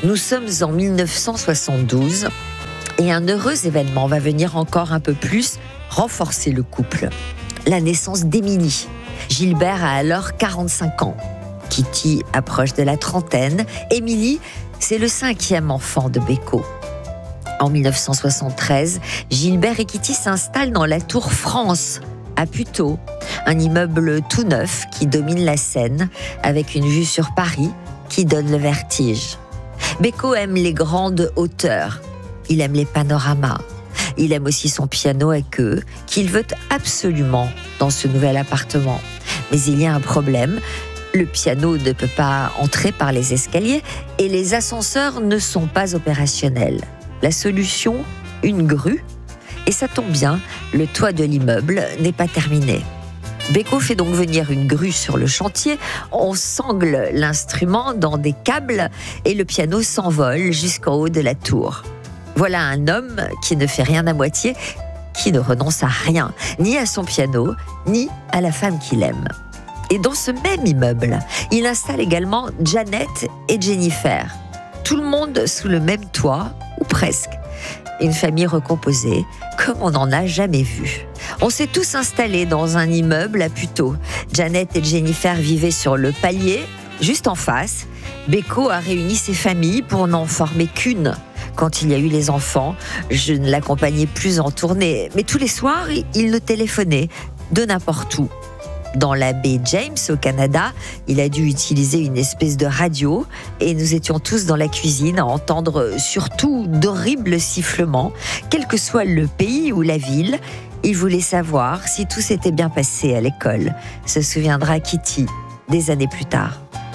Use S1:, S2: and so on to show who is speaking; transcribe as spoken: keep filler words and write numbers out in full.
S1: Nous sommes en mille neuf cent soixante-douze et un heureux événement va venir encore un peu plus renforcer le couple. La naissance d'Émilie. Gilbert a alors quarante-cinq ans. Kitty approche de la trentaine. Émilie, c'est le cinquième enfant de Beko. En mille neuf cent soixante-treize, Gilbert et Kitty s'installent dans la Tour France, à Puteaux, un immeuble tout neuf qui domine la Seine, avec une vue sur Paris qui donne le vertige. Beko aime les grandes hauteurs, il aime les panoramas, il aime aussi son piano à queue, qu'il veut absolument dans ce nouvel appartement. Mais il y a un problème, le piano ne peut pas entrer par les escaliers et les ascenseurs ne sont pas opérationnels. La solution, une grue. Et ça tombe bien, le toit de l'immeuble n'est pas terminé. Beko fait donc venir une grue sur le chantier, on sangle l'instrument dans des câbles et le piano s'envole jusqu'en haut de la tour. Voilà un homme qui ne fait rien à moitié, qui ne renonce à rien, ni à son piano, ni à la femme qu'il aime. Et dans ce même immeuble, il installe également Janet et Jennifer. Tout le monde sous le même toit, ou presque. Une famille recomposée, comme on n'en a jamais vu. On s'est tous installés dans un immeuble à Puteaux. Janet et Jennifer vivaient sur le palier, juste en face. Beko a réuni ses familles pour n'en former qu'une. Quand il y a eu les enfants, je ne l'accompagnais plus en tournée. Mais tous les soirs, il le téléphonait, de n'importe où. Dans la baie James, au Canada, il a dû utiliser une espèce de radio et nous étions tous dans la cuisine à entendre surtout d'horribles sifflements. Quel que soit le pays ou la ville, il voulait savoir si tout s'était bien passé à l'école, se souviendra Kitty des années plus tard.